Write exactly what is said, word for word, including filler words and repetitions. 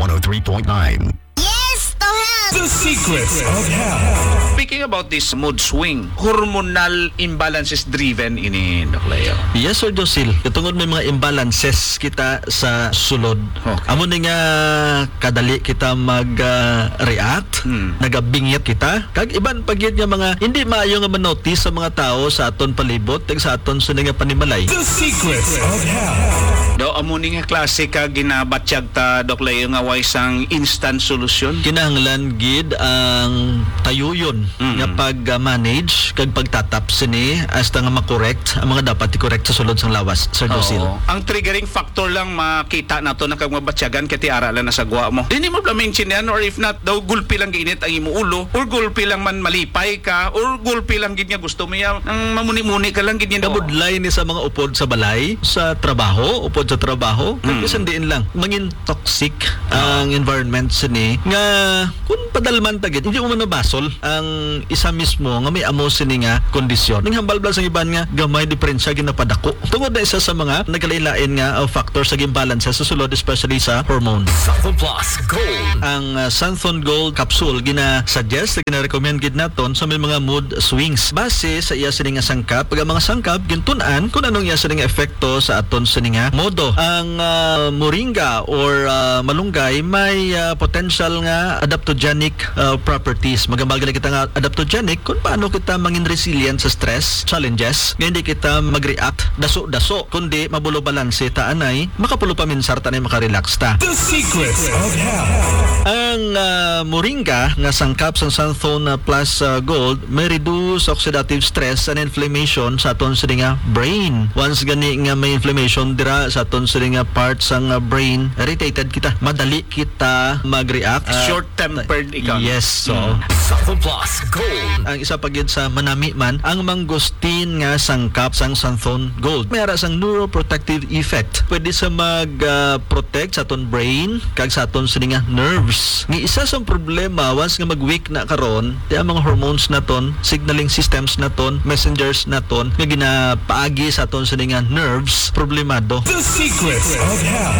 one oh three point nine. Yes, to help! The secrets of health. Speaking about this mood swing, hormonal imbalances driven ini, Doc Leo. Yes, Sir Josil. Katungod may mga imbalances kita sa sulod. Okay. Amo ni nga kadali kita mag-react, Hmm. nagabingit kita. Kag iban pagyud nga mga hindi maayo nga manotice sa mga tao sa aton palibot, tag sa aton sa nga panimalay. The secrets of health. Do amo ni nga klase ka ginabatsyag ta, Doc Leo, nga way sang instant solution. Kinahanglan gid ang tayuyon Mm. nga pag-manage kag pagtatap sini hasta nga makorekt ang mga dapat i-correct sa sulod sang lawas, Sir Josil. Oo. Ang triggering factor lang makita nato na kag mabatsyagan kati aralan na sa gwa mo. Dili mo bla mention yan, or if not daw gulpi lang giinit ang imo ulo, or gulpi lang man malipay ka, or gulpi lang gid nga gusto mo ya nang mamuni-muni ka lang gid yan. Kabudlay ni sa mga upod sa balay, sa trabaho, upod sa trabaho, mm. kasi diin lang, mangin toxic ang environment sini nga kung padalman tagit, hindi mo manabasol ang isa mismo nga may amo sini nga kondisyon. Ning hambal blas ang iban nga gamay diferensya ginapadako. Tungod na isa sa mga nagkalain-lain nga uh, factor sa imbalance sa sulod, especially sa hormones. Santhon Plus Gold. Ang uh, Santhon Gold capsule gina-suggest, gina-recommend gid naton sa may mga mood swings base sa iya sini nga sangkap. Pag ang mga sangkap gintunan kung anong iya sini nga epekto sa aton sini nga modo. Ang uh, moringa or uh, malunggay may uh, potential nga adaptogenic uh, properties. Magambal kita nga adaptogenic kung paano kita mangin resilient sa stress, challenges, nga hindi kita mag-react daso-daso, kundi mabulo balanse ta anay, makapulo pa minsar ta anay makarelax ta. The secrets of health. Ang uh, moringa nga sangkap sa Santhon uh, Plus uh, Gold may reduce oxidative stress and inflammation sa aton sa nga brain. Once gani nga may inflammation dira sa aton sa nga parts sang uh, brain, irritated kita, madali kita mag-react. Uh, Short-tempered ikaw. Yes, so Santhon Plus Gold. ang isa pa gyud sa manami man ang mangustin nga sangkap sang Santhon Gold. May ara sang neuroprotective effect. Pwede sa mag-protect uh, sa aton brain kag sa aton sini nga nerves. Nga isa sa problema once nga mag-weak na karon, di ang mga hormones naton, signaling systems naton, messengers naton nga ginapaagi sa aton sini nga nerves problemado. The secrets of health.